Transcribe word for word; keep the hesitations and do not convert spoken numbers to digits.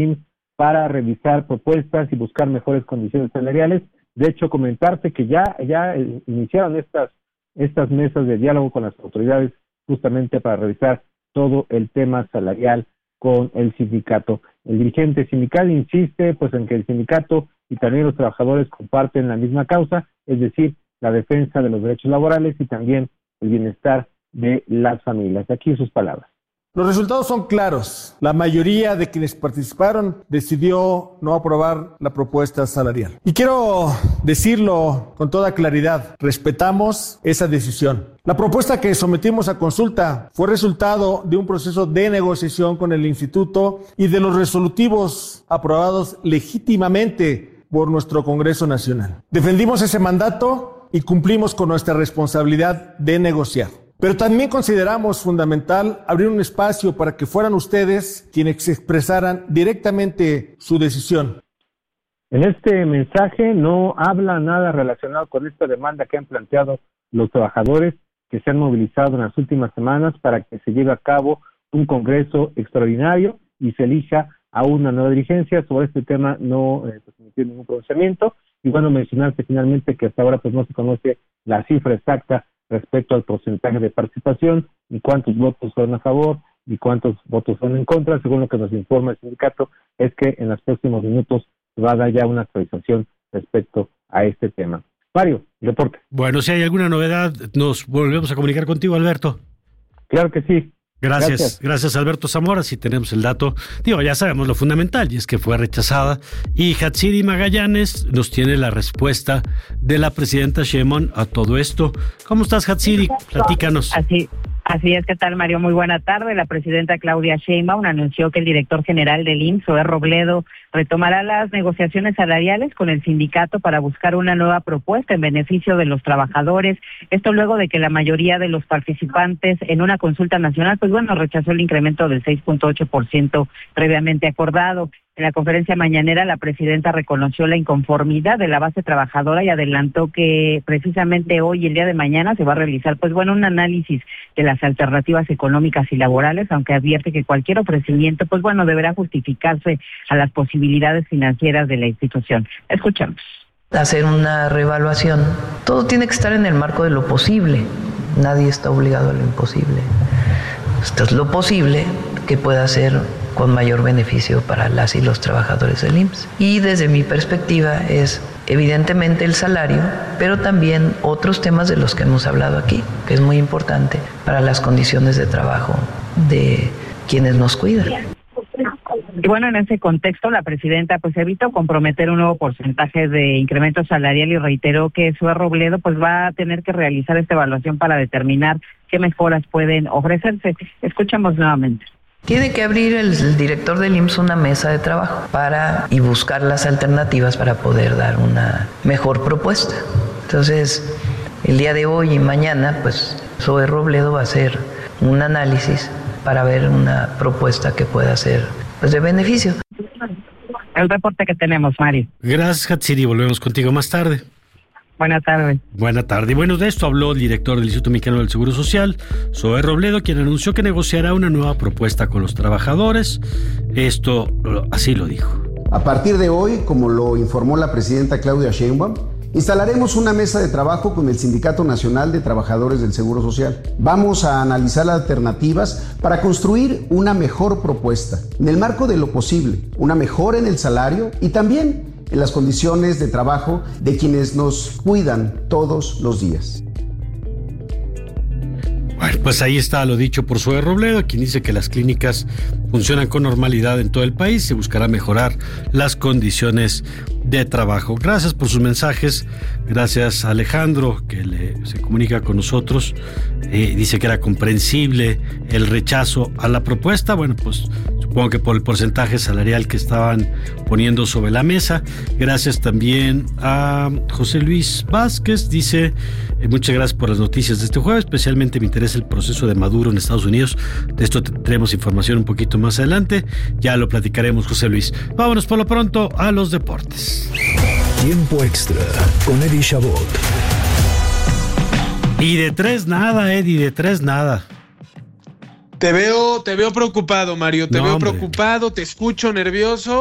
para revisar propuestas y buscar mejores condiciones salariales. De hecho, comentarte que ya, ya iniciaron estas, estas mesas de diálogo con las autoridades justamente para revisar todo el tema salarial con el sindicato. El dirigente sindical insiste pues en que el sindicato y también los trabajadores comparten la misma causa, es decir, la defensa de los derechos laborales y también el bienestar de las familias. Aquí sus palabras. Los resultados son claros. La mayoría de quienes participaron decidió no aprobar la propuesta salarial. Y quiero decirlo con toda claridad, respetamos esa decisión. La propuesta que sometimos a consulta fue resultado de un proceso de negociación con el instituto y de los resolutivos aprobados legítimamente por nuestro Congreso Nacional. Defendimos ese mandato y cumplimos con nuestra responsabilidad de negociar. Pero también consideramos fundamental abrir un espacio para que fueran ustedes quienes expresaran directamente su decisión. En este mensaje no habla nada relacionado con esta demanda que han planteado los trabajadores que se han movilizado en las últimas semanas para que se lleve a cabo un congreso extraordinario y se elija a una nueva dirigencia. Sobre este tema no eh, se emitió ningún pronunciamiento. Y bueno, mencionarte finalmente que hasta ahora pues no se conoce la cifra exacta respecto al porcentaje de participación, ni cuántos votos son a favor, ni cuántos votos son en contra. Según lo que nos informa el sindicato, es que en los próximos minutos se va a dar ya una actualización respecto a este tema. Mario, reporte. Bueno, si hay alguna novedad, nos volvemos a comunicar contigo, Alberto. Claro que sí. Gracias, gracias, gracias Alberto Zamora, si tenemos el dato. Digo, ya sabemos lo fundamental, y es que fue rechazada. Y Hatsiri Magallanes nos tiene la respuesta de la presidenta Sheinbaum a todo esto. ¿Cómo estás, Hatsiri? Platícanos. Así, así es, ¿qué tal, Mario? Muy buena tarde. La presidenta Claudia Sheinbaum anunció que el director general del I M S S, Zoé Robledo, retomará las negociaciones salariales con el sindicato para buscar una nueva propuesta en beneficio de los trabajadores. Esto luego de que la mayoría de los participantes en una consulta nacional, pues bueno, rechazó el incremento del seis punto ocho por ciento previamente acordado. En la conferencia mañanera, la presidenta reconoció la inconformidad de la base trabajadora y adelantó que precisamente hoy y el día de mañana se va a realizar, pues bueno, un análisis de las alternativas económicas y laborales, aunque advierte que cualquier ofrecimiento, pues bueno, deberá justificarse a las posibilidades financieras de la institución. Escuchamos. Hacer una reevaluación. Todo tiene que estar en el marco de lo posible. Nadie está obligado a lo imposible. Esto es lo posible que pueda ser con mayor beneficio para las y los trabajadores del I M S S. Y desde mi perspectiva es evidentemente el salario, pero también otros temas de los que hemos hablado aquí, que es muy importante para las condiciones de trabajo de quienes nos cuidan. Y bueno, en ese contexto, la presidenta pues evitó comprometer un nuevo porcentaje de incremento salarial y reiteró que Zoé Robledo pues va a tener que realizar esta evaluación para determinar qué mejoras pueden ofrecerse. Escuchamos nuevamente. Tiene que abrir el, el director del I M S S una mesa de trabajo para y buscar las alternativas para poder dar una mejor propuesta. Entonces, el día de hoy y mañana, pues Zoé Robledo va a hacer un análisis para ver una propuesta que pueda ser pues de beneficio. El reporte que tenemos, Mario. Gracias, Hatsiri. Volvemos contigo más tarde. Buenas tardes. Buena tarde. Y bueno, de esto habló el director del Instituto Mexicano del Seguro Social, Zoé Robledo, quien anunció que negociará una nueva propuesta con los trabajadores. Esto, así lo dijo. A partir de hoy, como lo informó la presidenta Claudia Sheinbaum, instalaremos una mesa de trabajo con el Sindicato Nacional de Trabajadores del Seguro Social. Vamos a analizar las alternativas para construir una mejor propuesta, en el marco de lo posible, una mejora en el salario y también en las condiciones de trabajo de quienes nos cuidan todos los días. Bueno, pues ahí está lo dicho por Zoé Robledo, quien dice que las clínicas funcionan con normalidad en todo el país y se buscará mejorar las condiciones de trabajo. Gracias por sus mensajes, gracias a Alejandro que le, se comunica con nosotros, eh, dice que era comprensible el rechazo a la propuesta. Bueno, pues supongo que por el porcentaje salarial que estaban poniendo sobre la mesa. Gracias también a José Luis Vázquez, dice eh, muchas gracias por las noticias de este jueves, especialmente me interesa el proceso de Maduro en Estados Unidos. De esto tendremos información un poquito más adelante, ya lo platicaremos, José Luis. Vámonos por lo pronto a los deportes. Tiempo extra con Eddie Chabot. Y de tres nada, Eddie, de tres nada. Te veo, te veo preocupado, Mario, te No, veo hombre. preocupado, te escucho nervioso.